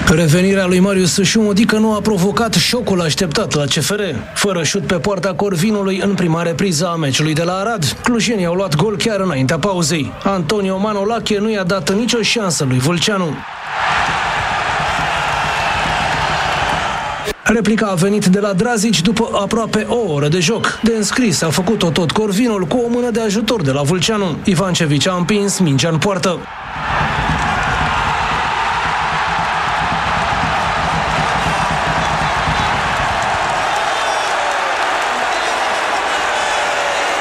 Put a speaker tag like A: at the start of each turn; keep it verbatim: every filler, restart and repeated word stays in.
A: Revenirea lui Marius Șumodică nu a provocat șocul așteptat la C F R. Fără șut pe poarta Corvinului în prima repriză a meciului de la Arad, clujenii au luat gol chiar înaintea pauzei. Antonio Manolache nu i-a dat nicio șansă lui Vâlceanu. Replica a venit de la Drazici după aproape o oră de joc. De înscris a făcut-o tot Corvinul cu o mână de ajutor de la Vâlceanu. Ivancevici a împins mingea în poartă.